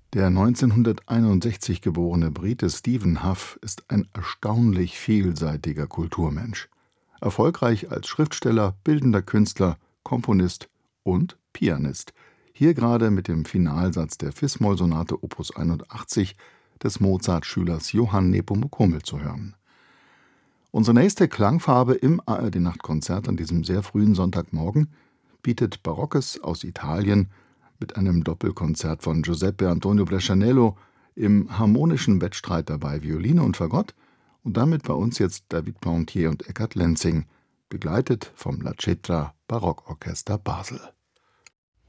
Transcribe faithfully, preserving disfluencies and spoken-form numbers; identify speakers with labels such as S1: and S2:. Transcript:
S1: Der neunzehnhunderteinundsechzig geborene Brite Stephen Hough ist ein erstaunlich vielseitiger Kulturmensch. Erfolgreich als Schriftsteller, bildender Künstler, Komponist und Pianist. Hier gerade mit dem Finalsatz der Fis-Moll-Sonate Opus einundachtzig des Mozart-Schülers Johann Nepomuk Hummel zu hören. Unsere nächste Klangfarbe im A R D-Nachtkonzert an diesem sehr frühen Sonntagmorgen bietet Barockes aus Italien mit einem Doppelkonzert von Giuseppe Antonio Brescianello im harmonischen Wettstreit dabei Violine und Fagott und damit bei uns jetzt David Plantier und Eckart Lenzing, begleitet vom La Cetra Barockorchester Basel.